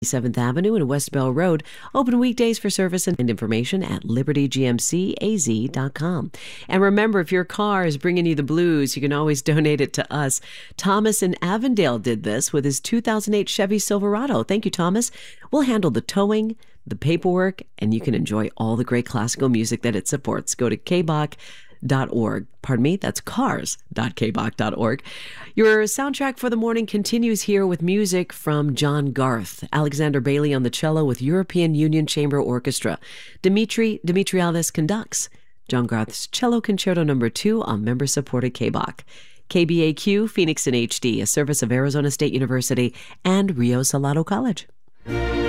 7th Avenue and West Bell Road. Open weekdays for service and information at libertygmcaz.com. And remember, if your car is bringing you the blues, you can always donate it to us. Thomas in Avondale did this with his 2008 Chevy Silverado. Thank you, Thomas. We'll handle the towing, the paperwork, and you can enjoy all the great classical music that it supports. Go to kbach.org. Pardon me, that's cars.kbach.org. Your soundtrack for the morning continues here with music from John Garth. Alexander Bailey on the cello with European Union Chamber Orchestra. Dimitri Dimitriadis conducts. John Garth's Cello Concerto No. 2 on member-supported KBach. KBAQ, Phoenix in HD, a service of Arizona State University and Rio Salado College.